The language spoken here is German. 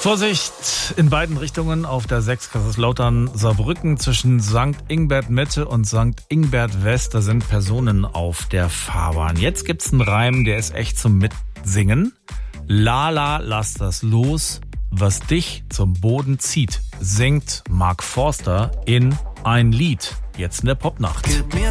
Vorsicht in beiden Richtungen auf der 6 Kaiserslautern-Saarbrücken zwischen St. Ingbert Mitte und St. Ingbert West. Da sind Personen auf der Fahrbahn. Jetzt gibt's einen Reim, der ist echt zum Mitsingen. Lala, lass das los, was dich zum Boden zieht, singt Mark Forster in ein Lied. Jetzt in der Popnacht. Gib mir